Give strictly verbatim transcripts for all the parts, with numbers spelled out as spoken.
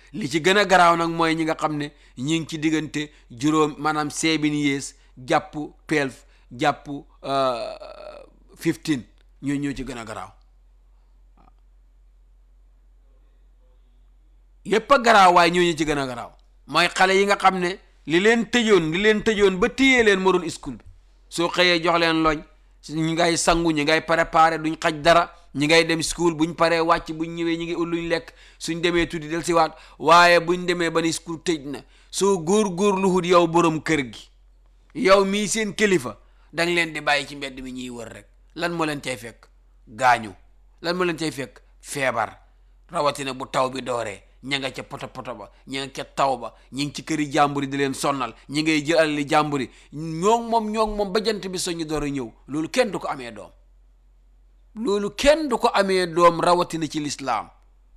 li ci gën a garaaw nag mooy ñi nga xam ne ñi ngi ci diggante juróom maanaam seven years jàpp twelve jàpp fifteen ñoo ñoo ci gën a garaaw yépp a garaaw waaye ñoo ñu ci gën a garaaw mooy xale yi nga xam ne li leen tëjoon li leen tëjoon ba téyee leen moo doon school bi soo xëyee jox leen loñ ñi ngay sangu ñi ngay préparé duñ xaj dara ñi ngay dem school buñ paree wàcc buñ ñëwee ñi ngi ut luñ lekk suñ demee tuddi del si waat waaye buñ demee ba ni school tëj na soo góor-góor lu hut yow borom kër gi yow mii seen kilifa danga leen di bàyyi ci mbedd mi ñuy wër rek lan moo leen cay fekk gaañu lan moo leen cay fekk feebar rawatina bu taw bi dooree ña nga ca poto poto ba ña nga ca taw ba ñi ngi ci këri jàmbur yi di leen sonnal ñi ngay jël alali jàmbur yi ñoo moom ñoo moom ba jant bi soñu door a ñëw loolu kenn du ko amee doom loolu kenn du ko amee doom rawatina ci lislaam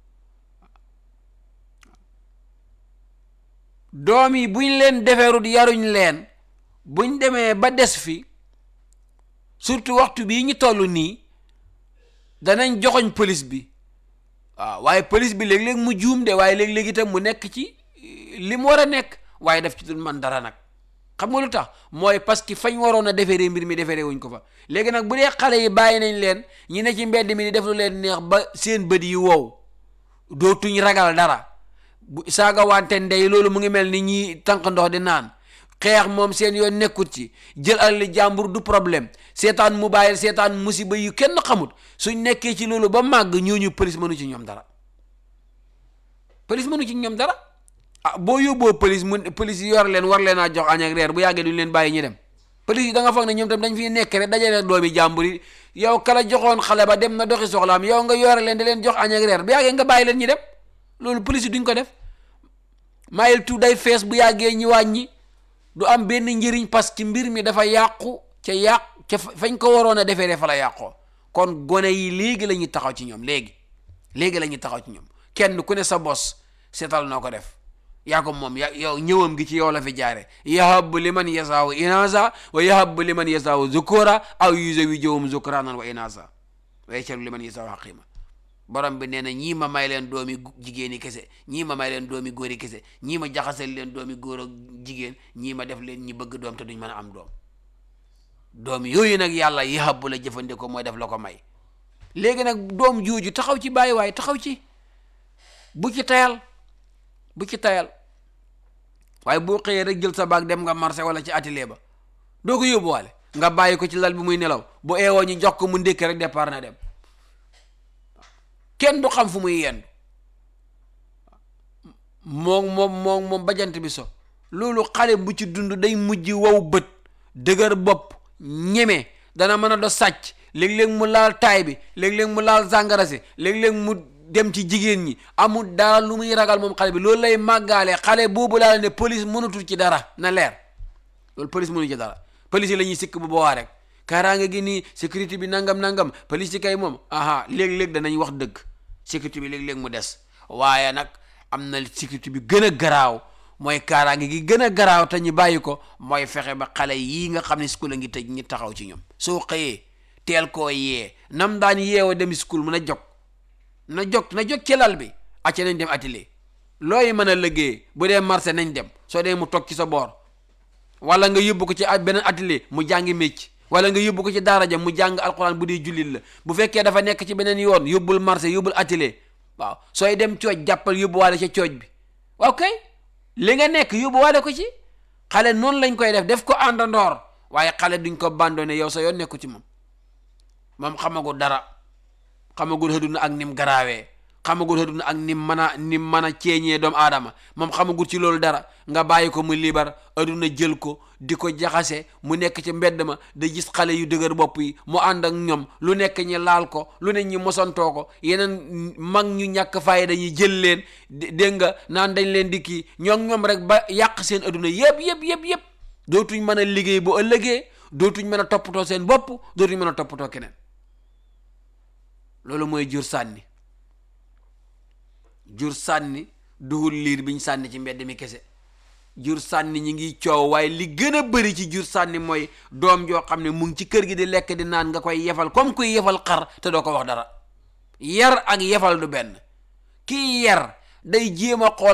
doom yi buñ leen deferut yaruñ leen buñ demee ba des fi surtout waxtu bii ñu toll nii danañ joxoñ police bi waaw waaye police bi léeg-léeg mu juum de waaye léeg-léeg itam mu nekk ci li mu war a nekk waaye daf ci dul man dara nag xam nga lu tax mooy parce que fañ waroon a deferee mbir mi deferee wuñ ko fa léegi nag bu dee xale yi bàyyi nañ leen ñi ne ci mbedd mi di def lu leen neex ba seen bët yi wow dootuñ ragal dara bu saaga wante ndey loolu mu ngi mel ni ñi tànk ndox di naan xeex moom seen yoon nekkut ci jël alali jàmbur du problème seetaan mobile seetaan musiba yu kenn xamut suñ nekkee ci loolu ba màgg ñooñu police mënu ci ñoom dara police mënu ci ñoom dara ah boo yóbboo police mu police yi yor leen war leen a jox añ ak reer bu yàggee duñ leen bàyyi ñu dem police yi da nga foog ne ñoom tam dañ fiy nekk rek dajale doomi jàmbur yi yow kala joxoon xale ba dem na doxi soxlaam yow nga yore leen di leen jox añ ak reer bu yàggee nga bàyyi leen ñu dem loolu police yi duñ ko def mayel tu day fees bu yàggee ñi wàññi du am benn njëriñ parce que mbir mi dafa yàqu ca yàq ca fañ ko waroon a defee fa la yàqoo kon gone yi léegi la ñuy taxaw ci ñoom léegi léegi la ñuy taxaw ci ñoom kenn ku ne sa bos seetal noo ko def yaa ko moom ya yow ñëwam gi ci yow la fi jaare yahabu liman yasaawu inasa wa yahabu liman yasaawu zukura aw yuzawijuhum zukranan wa inasa wa yaj'alu liman yasaawu aqima borom bi nee na ñii ma may leen doomi jigéeni kese ñii ma may leen doomi góori kese ñii ma jaxasal leen doomi góor ak jigéen ñii ma def leen ñi bëgg doom te duñ mën a am doom doom yooyu nag yàlla yahabu la jëfandikoo mooy def la ko may léegi nag doom jooju taxaw ci bàyyi waaye taxaw ci bu ci tayal bu ci tayal waaye boo xëyee rek jël sa baag dem nga marché wala ci atelier ba doo ko yóbbuwaale nga bàyyi ko ci lal bi muy nelaw bu eewoo ñu jox ko mu ndékki rek départ na dem kenn du xam fu muy yendu moom moom moom moom bajant bi so loolu xale bu ci dund day mujj wow bët dëgër bopp ñeme dana mën a do sàcc léeg-léeg mu laal taay bi léeg-léeg mu laal sàngara si léeg-léeg mu dem ci jigéen ñi amul dara lu muy ragal moom xale bi loolu lay màggaale xale boobu laal ne police mënatul ci dara na leer loolu police mënu ci dara police yi la ñuy sikk bu boobaa rek kaaraange gi nii sécurité bi nangam nangam police yi kay moom aha léeg-léeg danañ wax dëgg sécurité bi léeg-léeg mu des waaye nag am na sécurité bi gën a garaaw mooy kaaraange gi gën a garaaw te ñu bàyyi ko mooy fexe ba xale yii nga xam ne school a ngi tëj ñi taxaw ci ñoom soo xëyee teel koo yee nam daan yeewa dem school mën a jog na jog na jog ci lal bi acce nañ dem atelier looy mën a liggéey bu dee marché nañ dem soo dee mu toog ci sa boor wala nga yóbbu ko ci beneen atelier mu jàngi mécc wala nga yóbbu ko ci daara ja mu jàng alxuraan bu dee jullit la bu fekkee dafa nekk ci beneen yoon yóbbul marché yóbbul atelier waaw sooy dem cooj jàppal yóbbuwaale ca cooj bi waaw kay li nga nekk yóbbuwaale ko ci xale noonu lañ koy def def ko àndandoor waaye xale duñ ko bandone yow sa yoon nekku ci moom moom xamagul dara xamagul xëduna ak nim garaawee xamagul xëduna ak nim mën a nim mën a ceeñee doomu aadama moom xamagul ci loolu dara nga bàyyi ko mu libar aduna jël ko di ko jaxase mu nekk ci mbedd ma da gis xale yu dëgër bopp yi mu ànd ak ñoom lu nekk ñi laal ko lu ne ñi mosantoo ko yeneen mag ñu ñàkk fayda dañuy jël leen dégg nga naan dañ leen di kii ñoom ñoom rek ba yàq seen aduna yëpp yëpp yëpp yëpp dootuñ mën a liggéey bu ëllëgee dootuñ mën a toppatoo seen bopp dootuñ mën a toppatoo keneen loolu mooy jur sànni jur sànni duhul liir biñ sànni ci mbedd mi kese jur sànni ñi ngi coow waaye li gën a bëri ci jur sànni mooy doom joo xam ne mu ngi ci kër gi di lekk di naan nga koy yefal comme kuy yefal xar te doo ko wax dara yar ak yefal du benn kii yar day jéem a xool